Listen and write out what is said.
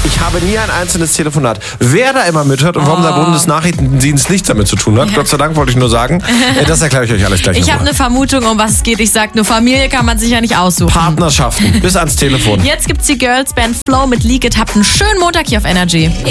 Ich habe nie ein einzelnes Telefonat. Wer da immer mithört und warum der Bundesnachrichtendienst nichts damit zu tun hat, Gott sei Dank wollte ich nur sagen, das erkläre ich euch alles gleich Ich habe eine Vermutung, um was es geht. Ich sag nur, Familie kann man sich ja nicht aussuchen. Partnerschaften bis ans Telefon. Jetzt gibt's die Girls Band Flow mit Leak It. Habt einen schönen Montag hier auf Energy.